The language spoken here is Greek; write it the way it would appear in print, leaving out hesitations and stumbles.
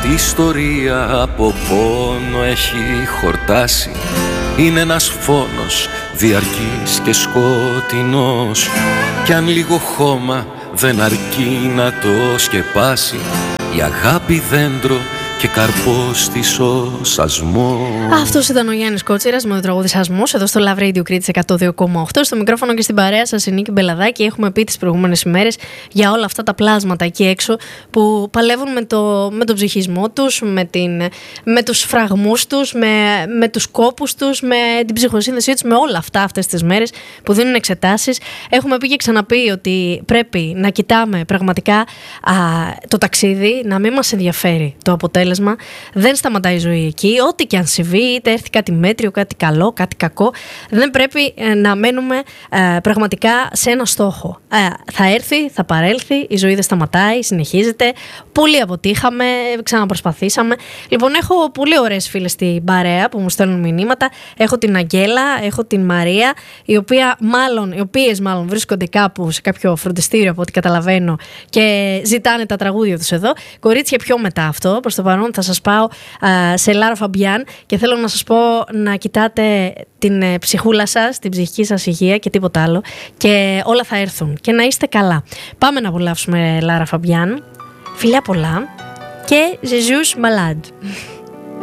η ιστορία από πόνο έχει χορτάσει. Είναι ένας φόνος διαρκής και σκοτεινός, κι αν λίγο χώμα δεν αρκεί να το σκεπάσει, η αγάπη δέντρο και καρπός της ο σασμός. Αυτός ήταν ο Γιάννης Κότσιρας με το τραγούδι Σασμός εδώ στο Love Radio Crits 102,8. Στο μικρόφωνο και στην παρέα σας η Νίκη Μπελαδάκη. Έχουμε πει τις προηγούμενες ημέρες για όλα αυτά τα πλάσματα εκεί έξω που παλεύουν με τον ψυχισμό τους, με τους φραγμούς τους, με τους κόπους τους, με την ψυχοσύνδεσή τους, με όλα αυτά αυτές τις μέρες που δίνουν εξετάσεις. Έχουμε πει και ξαναπεί ότι πρέπει να κοιτάμε πραγματικά το ταξίδι, να μην μας ενδιαφέρει το αποτέλεσμα. Δεν σταματάει η ζωή εκεί, ό,τι και αν συμβεί, είτε έρθει κάτι μέτριο, κάτι καλό, κάτι κακό, δεν πρέπει να μένουμε πραγματικά σε ένα στόχο. Θα έρθει, θα παρέλθει, η ζωή δεν σταματάει, συνεχίζεται. Πολύ αποτύχαμε, ξαναπροσπαθήσαμε. Λοιπόν, έχω πολύ ωραίες φίλες στην παρέα που μου στέλνουν μηνύματα. Έχω την Αγγέλα, έχω την Μαρία, οι οποίες μάλλον βρίσκονται κάπου σε κάποιο φροντιστήριο από ό,τι καταλαβαίνω και ζητάνε τα τραγούδια τους εδώ. Κορίτσια, πιο μετά αυτό. Προς το παρόν θα σας πάω σε Λάρα Φαμπιάν και θέλω να σας πω να κοιτάτε την ψυχούλα σας, την ψυχική σας υγεία και τίποτα άλλο και όλα θα έρθουν και να είστε καλά. Πάμε να απολαύσουμε Λάρα Φαμπιάν. Φιλιά πολλά και Jésus malade.